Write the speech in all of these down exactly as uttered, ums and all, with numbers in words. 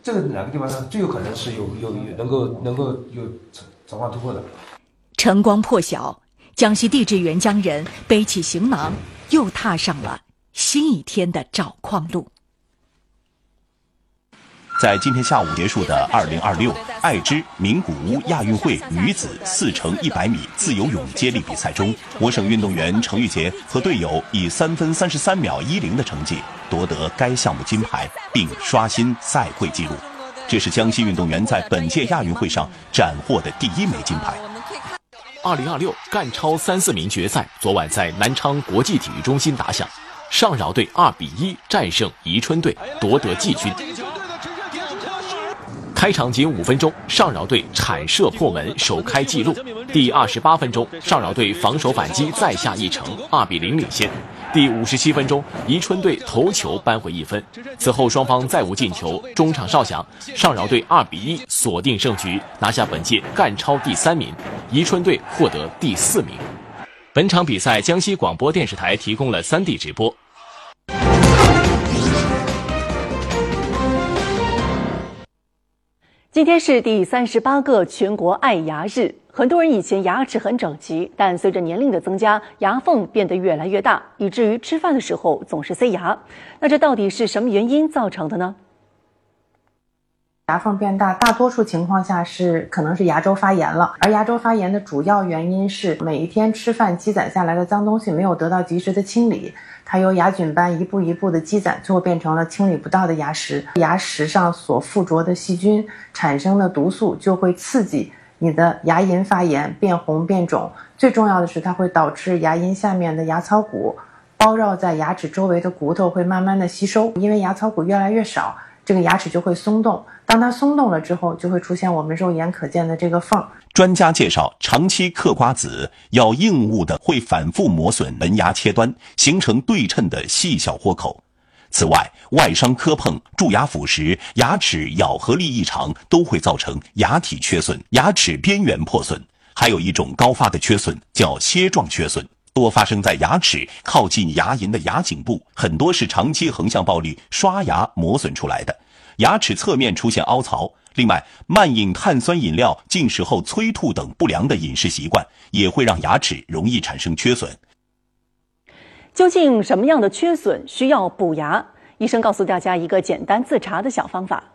这个哪个地方呢最有可能是有有有能够能够有转化突破的。 晨光破晓，江西地质援疆人背起行囊，又踏上了新一天的找矿路。 在今天下午结束的二零二六爱知名古屋亚运会女子四乘一百米自由泳接力比赛中，我省运动员程玉洁和队友以三分三十三秒一零的成绩夺得该项目金牌，并刷新赛会纪录。这是江西运动员在本届亚运会上斩获的第一枚金牌。 二零二六干超三四名决赛昨晚在南昌国际体育中心打响，上饶队二比一战胜宜春队，夺得季军。开场仅五分钟，上饶队铲射破门，首开纪录。第二十八分钟，上饶队防守反击再下一城，二比零领先。第五十七分钟，宜春队头球扳回一分。此后双方再无进球，中场哨响，上饶队二比一锁定胜局，拿下本届干超第三名，宜春队获得第四名。本场比赛，江西广播电视台提供了 三 D 直播。 今天是第三十八个全国爱牙日，很多人以前牙齿很整齐，但随着年龄的增加，牙缝变得越来越大，以至于吃饭的时候总是塞牙。那这到底是什么原因造成的呢？ 牙缝变大，大多数情况下是可能是牙周发炎了，而牙周发炎的主要原因是每一天吃饭积攒下来的脏东西没有得到及时的清理，它由牙菌斑一步一步的积攒，最后变成了清理不到的牙石。牙石上所附着的细菌产生的毒素就会刺激你的牙龈发炎，变红变肿。最重要的是，它会导致牙龈下面的牙槽骨包绕在牙齿周围的骨头会慢慢的吸收，因为牙槽骨越来越少，这个牙齿就会松动。当它松动了之后，就会出现我们肉眼可见的这个缝。 专家介绍，长期嗑瓜子、咬硬物的会反复磨损门牙切端，形成对称的细小豁口。此外，外伤磕碰、蛀牙腐蚀、牙齿咬合力异常都会造成牙体缺损、牙齿边缘破损。还有一种高发的缺损叫楔状缺损，多发生在牙齿靠近牙龈的牙颈部，很多是长期横向暴力刷牙磨损出来的。牙齿侧面出现凹槽。另外，慢饮碳酸饮料、进食后催吐等不良的饮食习惯也会让牙齿容易产生缺损。 究竟什么样的缺损需要补牙？医生告诉大家一个简单自查的小方法。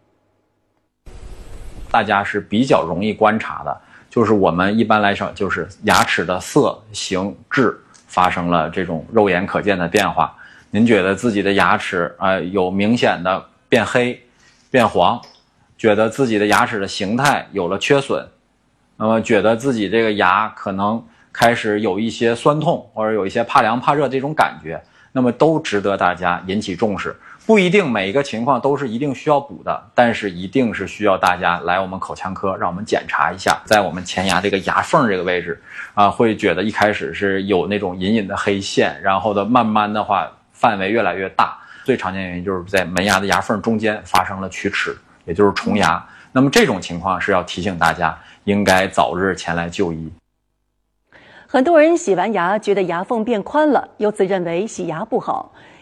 大家是比较容易观察的，就是我们一般来说就是牙齿的色、形、质发生了这种肉眼可见的变化。您觉得自己的牙齿呃有明显的变黑、变黄，觉得自己的牙齿的形态有了缺损，那么觉得自己这个牙可能开始有一些酸痛或者有一些怕凉怕热这种感觉，那么都值得大家引起重视。不一定每一个情况都是一定需要补的，但是一定是需要大家来我们口腔科让我们检查一下，在我们前牙这个牙缝这个位置啊，会觉得一开始是有那种隐隐的黑线，然后的慢慢的话范围越来越大。最常见原因就是在门牙的牙缝中间发生了龋齿，也就是虫牙。那么这种情况是要提醒大家应该早日前来就医。 很多人洗完牙觉得牙缝变宽了，由此认为洗牙不好。